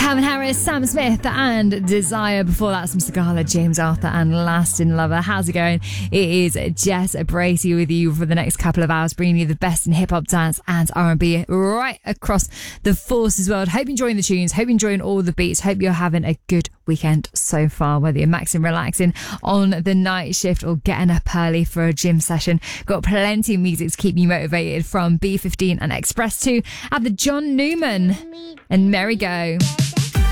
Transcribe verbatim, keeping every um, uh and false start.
Calvin Harris, Sam Smith and Desire. Before that, some Sigala, James Arthur and Lasting Lover. How's it going? It is Jess Bracey with you for the next couple of hours, bringing you the best in hip-hop, dance and R and B right across the Forces world. Hope you're enjoying the tunes, hope you're enjoying all the beats, hope you're having a good weekend so far, whether you're maxing relaxing on the night shift or getting up early for a gym session. Got plenty of music to keep you motivated from B fifteen and Express two at the John Newman and Merry Go.